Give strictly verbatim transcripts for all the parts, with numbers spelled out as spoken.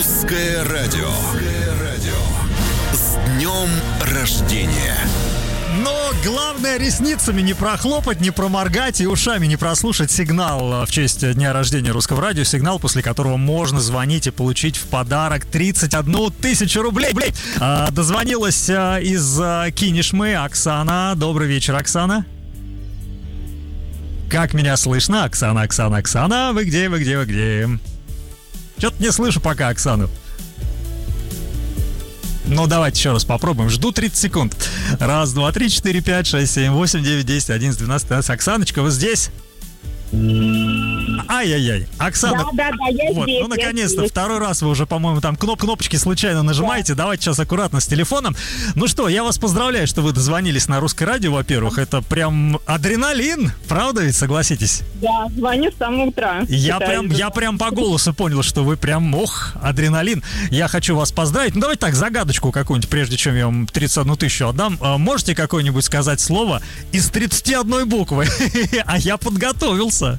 Русское радио. С днем рождения! Но главное ресницами не прохлопать, не проморгать и ушами не прослушать сигнал в честь дня рождения Русского радио. Сигнал, после которого можно звонить и получить в подарок тридцать одну тысячу рублей. А, дозвонилась а, из а, Кинешмы Оксана. Добрый вечер, Оксана. Как меня слышно? Оксана, Оксана, Оксана. Вы где, вы где, вы где? Что-то не слышу пока Оксану. Ну, давайте еще раз попробуем. Жду тридцать секунд. Раз, два, три, четыре, пять, шесть, семь, восемь, девять, десять, одиннадцать, двенадцать, тринадцать. Оксаночка, вы здесь? Ай-яй-яй. Оксана, да, да, да, я вот, здесь, ну наконец-то, здесь. второй раз вы уже, по-моему, там кноп- кнопочки случайно нажимаете. Да. Давайте сейчас аккуратно с телефоном. Ну что, я вас поздравляю, что вы дозвонились на Русское радио, во-первых. Это прям адреналин, правда ведь, согласитесь? Да, звоню с самого утра. Я прям, я прям по голосу понял, что вы прям, ох, адреналин. Я хочу вас поздравить. Ну давайте так, загадочку какую-нибудь, прежде чем я вам тридцать одну тысячу отдам. Можете какое-нибудь сказать слово из тридцати одной буквы? А я подготовился.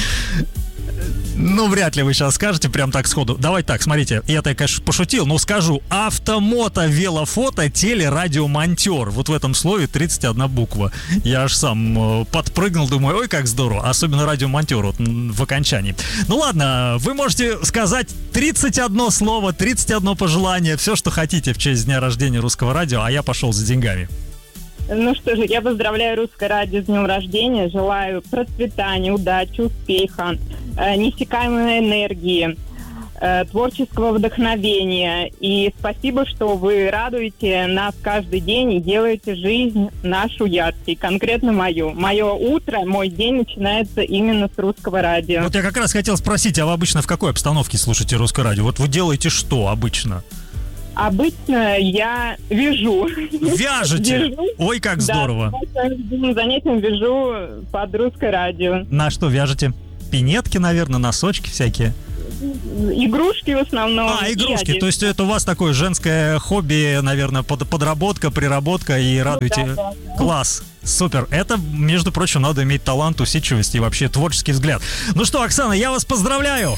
Ну, вряд ли вы сейчас скажете прям так сходу. Давайте так, смотрите, я-то, конечно, пошутил, но скажу: автомото, велофото, телерадиомонтер. Вот в этом слове тридцать одна буква. Я аж сам э, подпрыгнул, думаю, ой, как здорово. Особенно радиомонтер вот, в окончании. Ну ладно, вы можете сказать тридцать одно слово, тридцать одно пожелание, все, что хотите в честь дня рождения Русского радио, а я пошел за деньгами. Ну что же, я поздравляю Русское радио с днем рождения. Желаю процветания, удачи, успеха, э, неиссякаемой энергии, э, творческого вдохновения. И спасибо, что вы радуете нас каждый день и делаете жизнь нашу яркой, конкретно мою. Мое утро, мой день начинается именно с Русского радио. Вот я как раз хотел спросить, а вы обычно в какой обстановке слушаете Русское радио? Вот вы делаете что обычно? Обычно я вяжу. Вяжете? Вяжу. Ой, как здорово. Да, по занятиям вяжу под Русское радио. На что вяжете? Пинетки, наверное, носочки всякие? Игрушки в основном. А, игрушки, то есть это у вас такое женское хобби, наверное, под, подработка, приработка и радуете. Ну, да, да, да. Класс. Супер. Это, между прочим, надо иметь талант, усидчивость и вообще творческий взгляд. Ну что, Оксана, я вас поздравляю.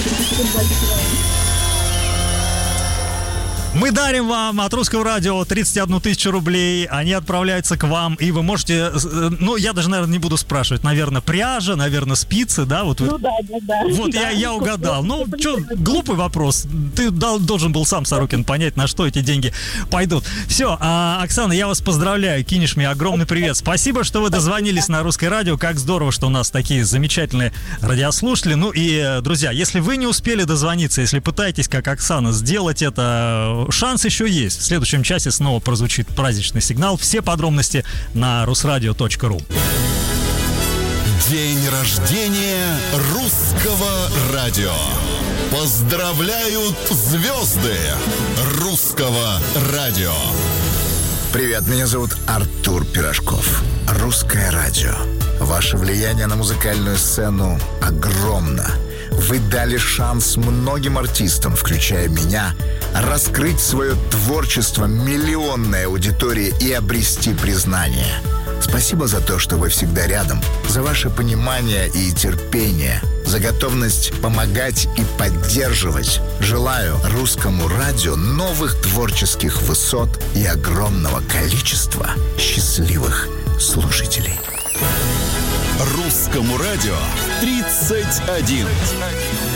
Мы дарим вам от Русского радио тридцать одну тысячу рублей. Они отправляются к вам, и вы можете... Ну, я даже, наверное, не буду спрашивать. Наверное, пряжа, наверное, спицы, да? Вот, ну, да, да, да. Вот да. я, я угадал. Ну, что, глупый вопрос. Ты дал, должен был сам, Сорокин, понять, на что эти деньги пойдут. Все, а, Оксана, я вас поздравляю. Кинешме огромный привет. Спасибо, что вы дозвонились на Русское радио. Как здорово, что у нас такие замечательные радиослушатели. Ну и, друзья, если вы не успели дозвониться, если пытаетесь, как Оксана, сделать это... Шанс еще есть. В следующем часе снова прозвучит праздничный сигнал. Все подробности на русрадио точка ру. День рождения Русского радио. Поздравляют звезды Русского радио. Привет, меня зовут Артур Пирожков. Русское радио. Ваше влияние на музыкальную сцену огромно. Вы дали шанс многим артистам, включая меня, раскрыть свое творчество миллионной аудитории и обрести признание. Спасибо за то, что вы всегда рядом, за ваше понимание и терпение, за готовность помогать и поддерживать. Желаю Русскому радио новых творческих высот и огромного количества счастливых слушателей. Русскому радио тридцать один.